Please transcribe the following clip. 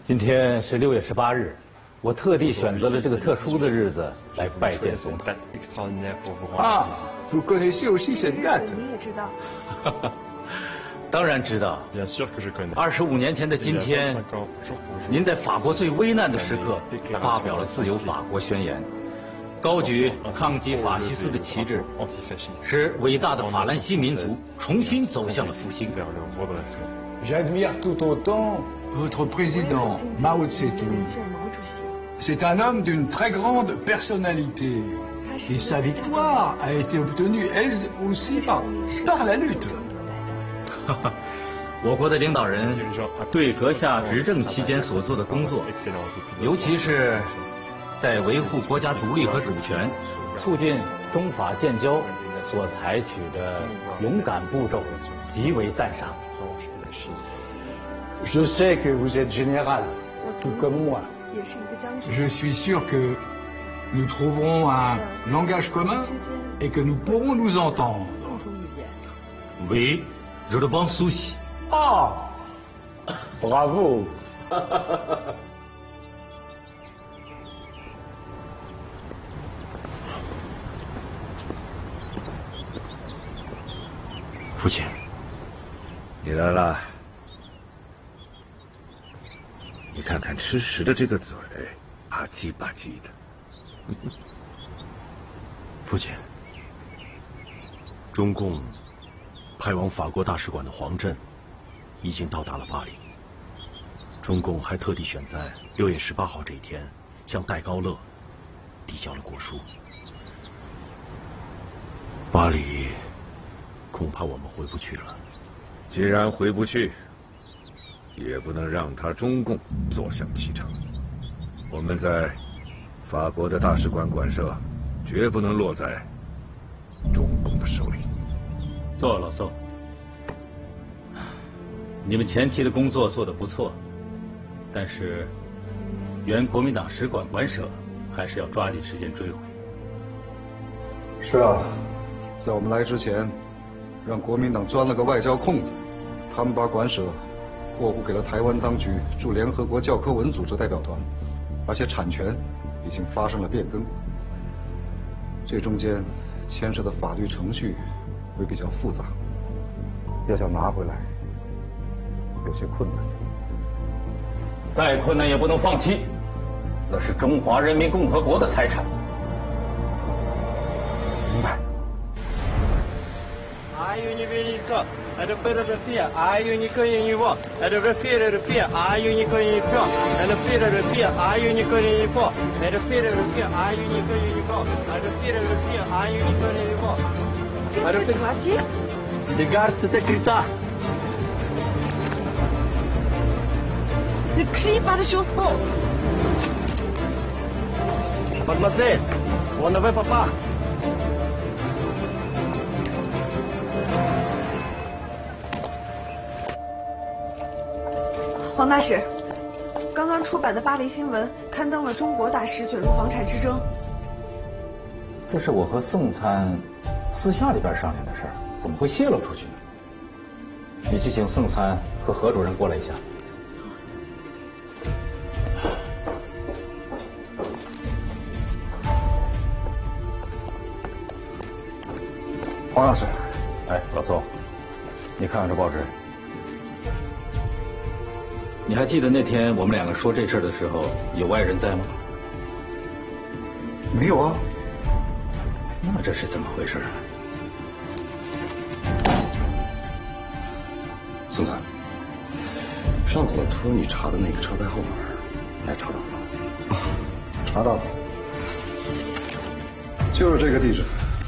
今天是6月18日，我特地选择了这个特殊的日子来拜见总统。 啊，vous connaissez aussi cette date？ 你也知道？ 当然知道。25年前的今天，您在法国最危难的时刻发表了自由法国宣言，高举抗击法西斯的旗帜，使伟大的法兰西民族重新走向了复兴。 J'admire tout autant votre président Mao Tse-tung. C'est un homme d'une très grande personnalité. Et sa victoire a été obtenue, elle aussi, par la lutte. 我国的领导人对阁下执政期间所做的工作，尤其是在维护国家独立和主权、促进中法建交所采取的勇敢步骤，极为赞赏。 Je sais que vous êtes général, tout comme moi. Je suis sûr que nous trouverons un langage commun et que nous pourrons nous entendre. Oui, je le pense aussi. Ah, bravo. 父亲， 你来了。你看看吃食的这个嘴，吧唧吧唧的。 父亲，中共派往法国大使馆的黄镇已经到达了巴黎。中共还特地选在6月18号这一天，向戴高乐递交了国书。巴黎，恐怕我们回不去了。 既然回不去，也不能让他中共坐享其成。我们在法国的大使馆馆舍，绝不能落在中共的手里。 坐，老宋。你们前期的工作做得不错，但是原国民党使馆馆舍还是要抓紧时间追回。 是啊，在我们来之前，让国民党钻了个外交空子，他们把馆舍过户给了台湾当局驻联合国教科文组织代表团，而且产权已经发生了变更。这中间牵涉的法律程序会比较复杂，要想拿回来有些困难。 再困难也不能放弃，那是中华人民共和国的财产。 明白。 Ada filosofia, ai unico in uo. Ada filosofia, ai unico in uo. Ada filosofia, ai unico in uo. Ada filosofia, ai unico in uo. Ada filosofia, ai unico in uo. Qu'est-ce que tu as dit? Regarde cette écriture. Ne crie pas de choses fausses. Mademoiselle, on ne veut pas. 黄大使，刚刚出版的巴黎新闻刊登了中国大使卷入房产之争。 这是我和宋参私下里边商量的事儿，怎么会泄露出去呢？你去请宋参和何主任过来一下。 黄老师， 哎，老宋，你看看这报纸。你还记得那天我们两个说这事儿的时候，有外人在吗？ 没有啊。 那这是怎么回事啊？宋参， 上次我托你查的那个车牌号码，你还查到了吗？查到了，就是这个地址。